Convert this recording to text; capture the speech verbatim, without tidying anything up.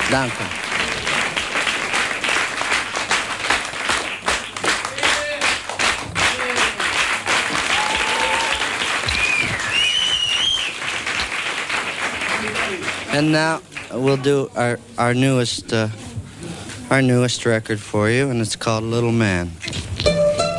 Danke. And now we'll do our our newest uh, our newest record for you, and it's called Little Man.